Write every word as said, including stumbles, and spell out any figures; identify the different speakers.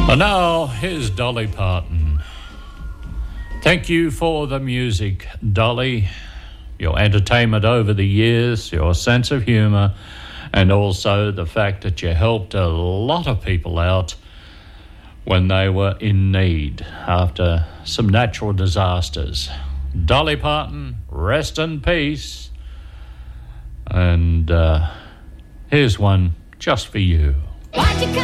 Speaker 1: And now, here's Dolly Parton. Thank you for the music, Dolly, your entertainment over the years, your sense of humour, and also the fact that you helped a lot of people out when they were in need after some natural disasters. Dolly Parton, rest in peace. And uh, here's one just for you.